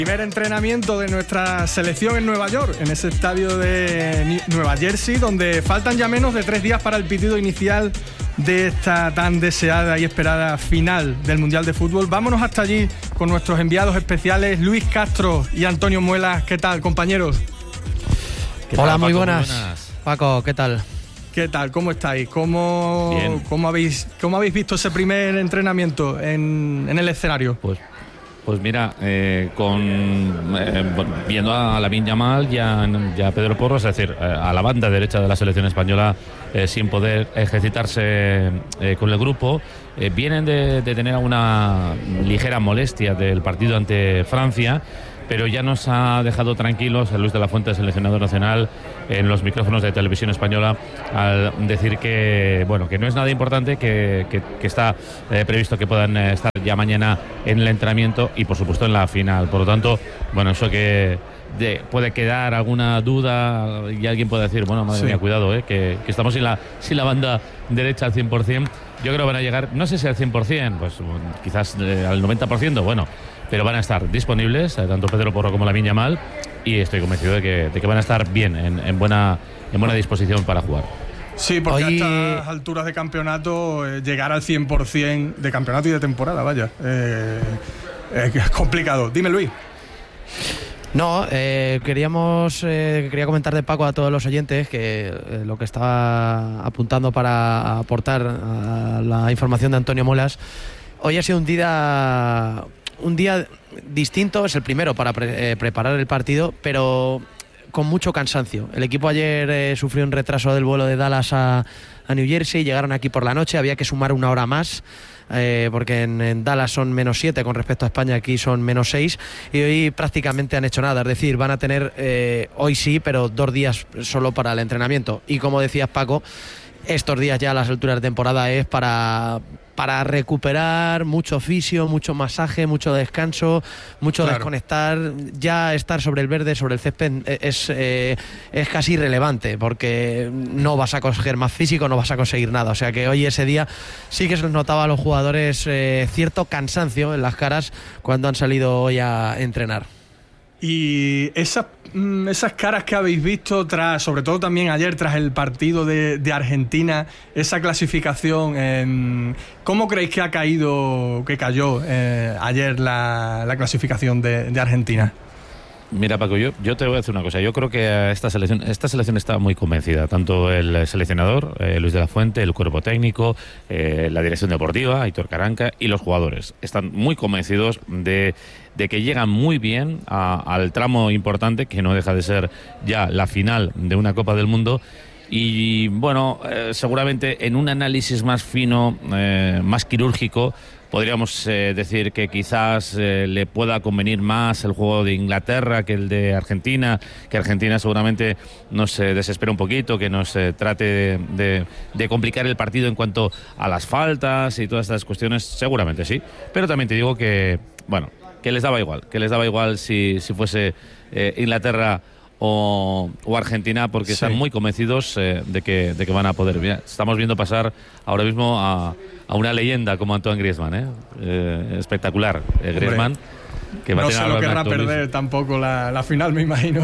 Primer entrenamiento de nuestra selección en Nueva York, en ese estadio de Nueva Jersey, donde faltan ya menos de 3 días para el pitido inicial de esta tan deseada y esperada final del Mundial de Fútbol. Vámonos hasta allí con nuestros enviados especiales, Luis Castro y Antonio Muelas. ¿Qué tal, compañeros? Hola, muy buenas. Paco, ¿qué tal? ¿Qué tal? ¿Cómo estáis? ¿Cómo habéis visto ese primer entrenamiento en el escenario? Pues mira, viendo a Lamine Yamal y a Pedro Porro, es decir, a la banda derecha de la selección española, sin poder ejercitarse con el grupo, vienen de tener una ligera molestia del partido ante Francia, pero ya nos ha dejado tranquilos a Luis de la Fuente, seleccionador nacional, en los micrófonos de Televisión Española, al decir que no es nada importante, que está previsto que puedan estar ya mañana en el entrenamiento y por supuesto en la final. Por lo tanto, eso que puede quedar alguna duda y alguien puede decir, madre mía, cuidado, que estamos sin la banda derecha al 100%. Yo creo que van a llegar, no sé si al 100%, pues quizás al 90%, pero van a estar disponibles, tanto Pedro Porro como Lamine Yamal, y estoy convencido de que van a estar bien, en buena disposición para jugar. Sí, porque a estas alturas de campeonato, llegar al 100% de campeonato y de temporada, es complicado. Dime, Luis. No, quería comentar de Paco a todos los oyentes que lo que estaba apuntando para aportar a la información de Antonio Muelas, hoy ha sido un día distinto, es el primero para preparar el partido, pero con mucho cansancio. El equipo ayer sufrió un retraso del vuelo de Dallas a New Jersey, llegaron aquí por la noche, había que sumar 1 hora más, porque en Dallas son -7 con respecto a España, aquí son -6, y hoy prácticamente han hecho nada, es decir, van a tener hoy sí, pero 2 días solo para el entrenamiento. Y como decías, Paco, estos días ya a las alturas de temporada es para recuperar mucho fisio, mucho masaje, mucho descanso, mucho desconectar. Ya estar sobre el verde, sobre el césped es casi irrelevante, porque no vas a conseguir más físico, no vas a conseguir nada. O sea que hoy ese día sí que se les notaba a los jugadores cierto cansancio en las caras cuando han salido hoy a entrenar. Y esas caras que habéis visto sobre todo también ayer tras el partido de Argentina, esa clasificación, ¿cómo creéis que cayó ayer la clasificación de Argentina? Mira, Paco, yo te voy a decir una cosa. Yo creo que esta selección está muy convencida, tanto el seleccionador, Luis de la Fuente, el cuerpo técnico, la dirección deportiva, Aitor Karanka, y los jugadores. Están muy convencidos de que llegan muy bien al tramo importante, que no deja de ser ya la final de una Copa del Mundo. Y seguramente en un análisis más fino, más quirúrgico, podríamos decir que quizás le pueda convenir más el juego de Inglaterra que el de Argentina, que Argentina seguramente nos desespera un poquito, que nos trate de complicar el partido en cuanto a las faltas y todas estas cuestiones, seguramente sí. Pero también te digo que les daba igual si fuese Inglaterra o Argentina, porque están muy convencidos de que van a poder. Mira, estamos viendo pasar ahora mismo a una leyenda como Antoine Griezmann, espectacular. Griezmann, que va no a tener se lo querrá perder tampoco la final, me imagino.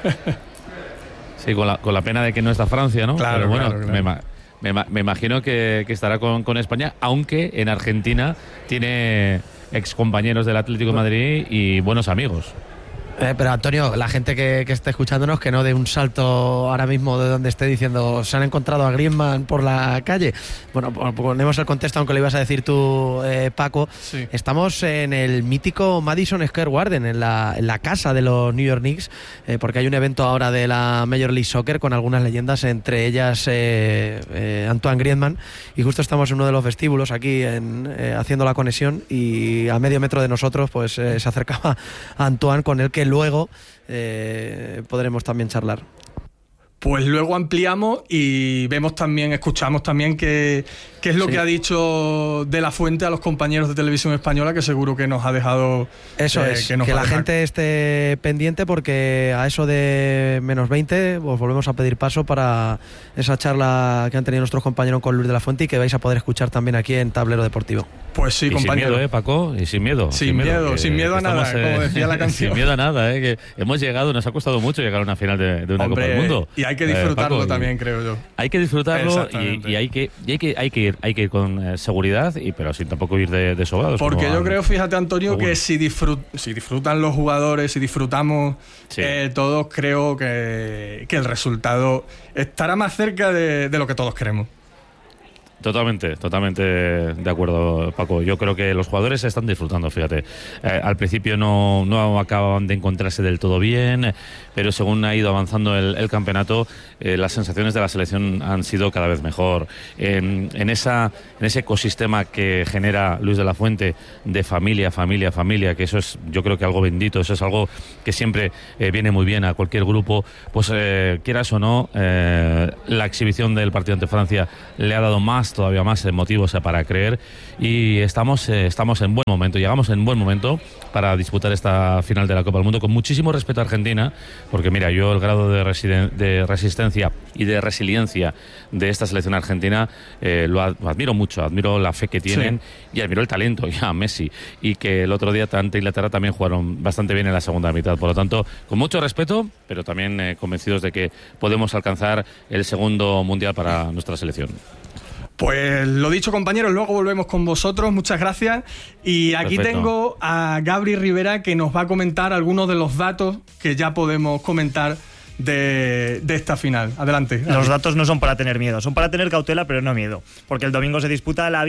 Sí, con la pena de que no está Francia, ¿no? Claro, pero claro. Me imagino que estará con España, aunque en Argentina tiene excompañeros del Atlético de Madrid y buenos amigos. Pero Antonio, la gente que esté escuchándonos, que no dé un salto ahora mismo de donde esté diciendo se han encontrado a Griezmann por la calle. Bueno, ponemos el contexto, aunque lo ibas a decir tú, Paco. Sí. Estamos en el mítico Madison Square Garden, en la casa de los New York Knicks, porque hay un evento ahora de la Major League Soccer con algunas leyendas, entre ellas Antoine Griezmann, y justo estamos en uno de los vestíbulos aquí haciendo la conexión, y a medio metro de nosotros pues se acercaba Antoine, con el que luego podremos también charlar. pues luego ampliamos y vemos también, escuchamos también qué es lo que ha dicho De la Fuente a los compañeros de Televisión Española, que seguro que nos ha dejado... Eso es, que la gente esté pendiente, porque a eso de menos 20 os volvemos a pedir paso para esa charla que han tenido nuestros compañeros con Luis De la Fuente y que vais a poder escuchar también aquí en Tablero Deportivo. Pues sí, compañero. Sin miedo, Paco, y sin miedo. Sin miedo a nada, como decía la canción. Sin miedo a nada, que hemos llegado, nos ha costado mucho llegar a una final de una Copa del Mundo. Y hay que disfrutarlo, Paco, también, creo yo. Hay que disfrutarlo y hay que ir con seguridad, pero sin tampoco ir de sobrados. Porque yo creo, fíjate, Antonio, que si disfrutan los jugadores, si disfrutamos todos, creo que el resultado estará más cerca de lo que todos queremos. Totalmente de acuerdo, Paco. Yo creo que los jugadores se están disfrutando, fíjate. Al principio no acaban de encontrarse del todo bien, pero según ha ido avanzando el campeonato, las sensaciones de la selección han sido cada vez mejor. En ese ecosistema que genera Luis de la Fuente de familia, que eso es, yo creo que algo bendito, eso es algo que siempre viene muy bien a cualquier grupo, pues quieras o no, la exhibición del partido ante Francia le ha dado todavía más motivos para creer, y estamos en buen momento, llegamos en buen momento para disputar esta final de la Copa del Mundo, con muchísimo respeto a Argentina, porque mira, yo el grado de resistencia y de resiliencia de esta selección argentina lo admiro mucho, admiro la fe que tienen, y admiro el talento ya Messi, y que el otro día ante Inglaterra también jugaron bastante bien en la segunda mitad. Por lo tanto, con mucho respeto, pero también convencidos de que podemos alcanzar el segundo mundial para nuestra selección. Pues lo dicho, compañeros, luego volvemos con vosotros, muchas gracias. Y aquí tengo a Gabri Rivera, que nos va a comentar algunos de los datos que ya podemos comentar de esta final. Adelante. Los datos no son para tener miedo, son para tener cautela, pero no miedo, porque el domingo se disputa la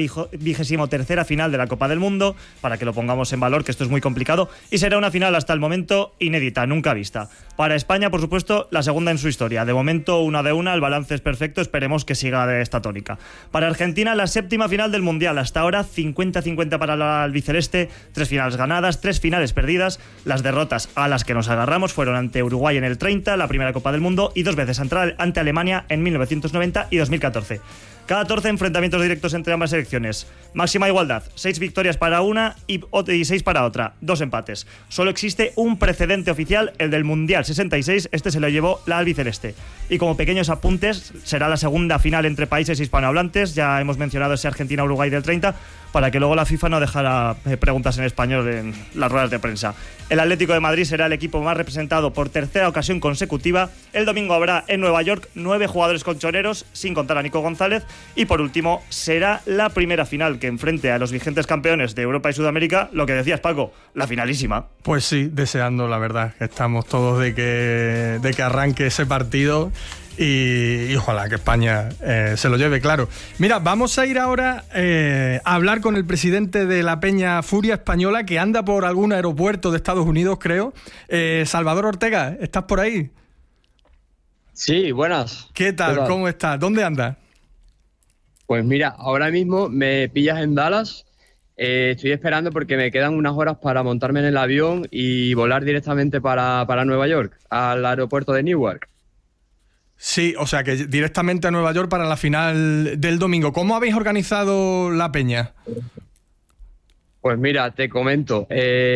23ª final de la Copa del Mundo, para que lo pongamos en valor, que esto es muy complicado, y será una final hasta el momento inédita, nunca vista. Para España, por supuesto, la segunda en su historia. De momento, 1-1, el balance es perfecto, esperemos que siga de esta tónica. Para Argentina, la 7ª final del Mundial, hasta ahora 50-50 para la albiceleste, 3 finales ganadas, 3 finales perdidas. Las derrotas a las que nos agarramos fueron ante Uruguay en el 30, la primera Copa del Mundo, y 2 veces ante Alemania en 1990 y 2014. 14 enfrentamientos directos entre ambas selecciones. Máxima igualdad, 6 victorias para una y 6 para otra, 2 empates. Solo existe un precedente oficial, el del Mundial 66, este se lo llevó la albiceleste. Y como pequeños apuntes, será la segunda final entre países hispanohablantes, ya hemos mencionado ese Argentina-Uruguay del 30, para que luego la FIFA no dejara preguntas en español en las ruedas de prensa. El Atlético de Madrid será el equipo más representado por tercera ocasión consecutiva. El domingo habrá en Nueva York 9 jugadores colchoneros, sin contar a Nico González. Y por último, será la primera final que enfrente a los vigentes campeones de Europa y Sudamérica, lo que decías, Paco, la finalísima. Pues sí, deseando, la verdad, que estamos todos de que arranque ese partido. Y ojalá que España se lo lleve, claro. Mira, vamos a ir ahora a hablar con el presidente de la Peña Furia Española, que anda por algún aeropuerto de Estados Unidos, creo. Salvador Ortega, ¿estás por ahí? Sí, buenas. ¿Qué tal? ¿Cómo estás? ¿Dónde andas? Pues mira, ahora mismo me pillas en Dallas. Estoy esperando porque me quedan unas horas para montarme en el avión y volar directamente para Nueva York, al aeropuerto de Newark. Sí, o sea que directamente a Nueva York para la final del domingo. ¿Cómo habéis organizado la peña? Pues mira, te comento.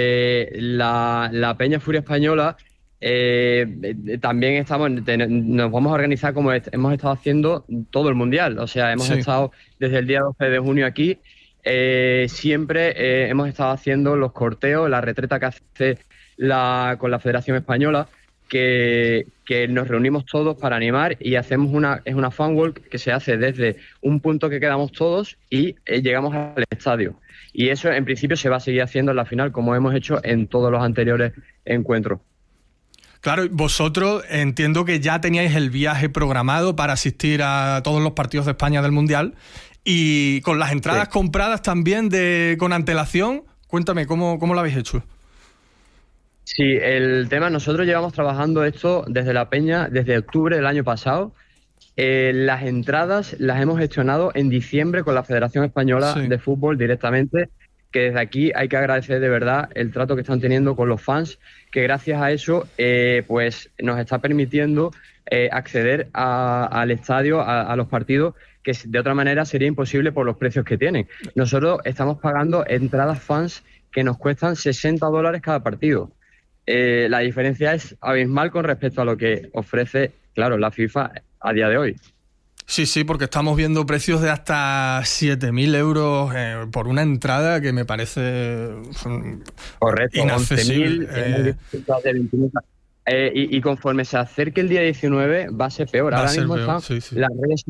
La Peña Furia Española también nos vamos a organizar como hemos estado haciendo todo el Mundial. O sea, hemos estado desde el día 12 de junio aquí. Siempre hemos estado haciendo los corteos, la retreta que hace con la Federación Española, que nos reunimos todos para animar y hacemos una fan walk que se hace desde un punto que quedamos todos y llegamos al estadio. Y eso en principio se va a seguir haciendo en la final, como hemos hecho en todos los anteriores encuentros. Claro, vosotros entiendo que ya teníais el viaje programado para asistir a todos los partidos de España del Mundial, y con las entradas compradas también con antelación. Cuéntame, ¿cómo lo habéis hecho? Sí, el tema, nosotros llevamos trabajando esto desde la Peña, desde octubre del año pasado. Las entradas las hemos gestionado en diciembre con la Federación Española de Fútbol directamente. que desde aquí hay que agradecer de verdad el trato que están teniendo con los fans, que gracias a eso pues nos está permitiendo acceder al estadio, a los partidos, que de otra manera sería imposible por los precios que tienen. Nosotros estamos pagando entradas fans que nos cuestan $60 cada partido. La diferencia es abismal con respecto a lo que ofrece, claro, la FIFA a día de hoy. Sí, porque estamos viendo precios de hasta 7.000 euros por una entrada que me parece correcto, inaccesible. 11.000 y conforme se acerque el día 19 va a ser peor. Ahora mismo están las redes,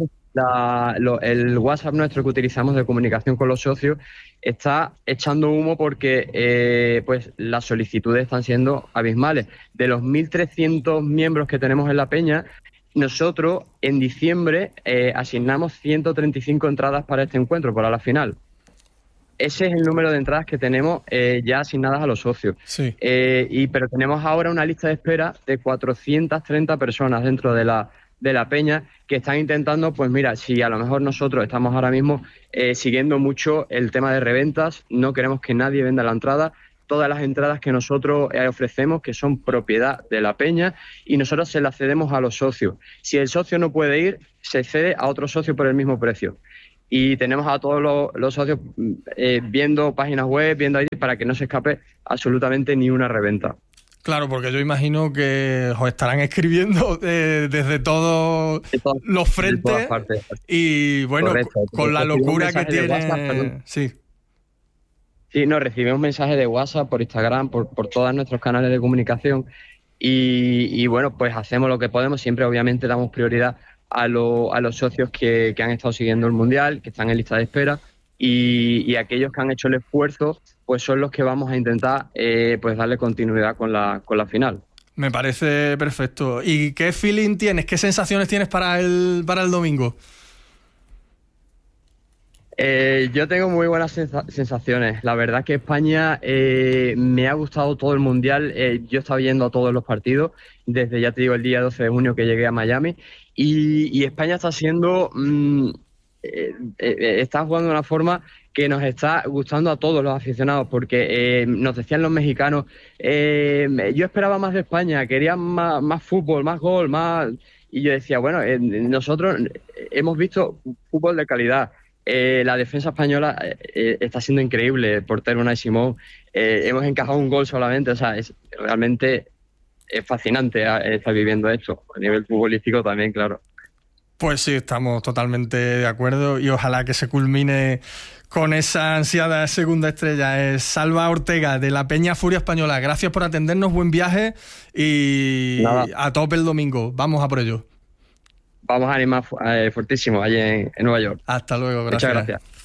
el WhatsApp nuestro que utilizamos de comunicación con los socios está echando humo porque pues las solicitudes están siendo abismales. De los 1.300 miembros que tenemos en la peña, nosotros en diciembre asignamos 135 entradas para este encuentro, para la final. Ese es el número de entradas que tenemos ya asignadas a los socios. Sí. Pero tenemos ahora una lista de espera de 430 personas dentro de la peña que están intentando, pues mira, si a lo mejor nosotros estamos ahora mismo siguiendo mucho el tema de reventas, no queremos que nadie venda la entrada. Todas las entradas que nosotros ofrecemos, que son propiedad de la peña, y nosotros se las cedemos a los socios. Si el socio no puede ir, se cede a otro socio por el mismo precio. Y tenemos a todos los socios viendo páginas web, viendo ahí, para que no se escape absolutamente ni una reventa. Claro, porque yo imagino que os estarán escribiendo desde todos los frentes. De todas partes. Y bueno, correcto, con la locura que tiene... WhatsApp, sí, nos recibimos mensajes de WhatsApp, por Instagram, por todos nuestros canales de comunicación. Y bueno, pues hacemos lo que podemos. Siempre obviamente damos prioridad a los socios que han estado siguiendo el Mundial, que están en lista de espera, y aquellos que han hecho el esfuerzo, pues son los que vamos a intentar pues darle continuidad con la final. Me parece perfecto. ¿Y qué feeling tienes? ¿Qué sensaciones tienes para el domingo? Yo tengo muy buenas sensaciones. La verdad que España me ha gustado todo el Mundial. Yo estaba yendo a todos los partidos desde, ya te digo, el día 12 de junio que llegué a Miami. Y España está siendo... está jugando de una forma que nos está gustando a todos los aficionados, porque nos decían los mexicanos, yo esperaba más de España, quería más fútbol, más gol, más... Y yo decía, bueno, nosotros hemos visto fútbol de calidad. La defensa española está siendo increíble. El portero Unai Simón, hemos encajado un gol solamente. O sea, realmente es fascinante estar viviendo esto. A nivel futbolístico también, claro. Pues sí, estamos totalmente de acuerdo y ojalá que se culmine con esa ansiada segunda estrella. Salva Ortega, de la Peña Furia Española. Gracias por atendernos, buen viaje y a tope el domingo. Vamos a por ello. Vamos a animar fuertísimo allí en Nueva York. Hasta luego, gracias. Muchas gracias.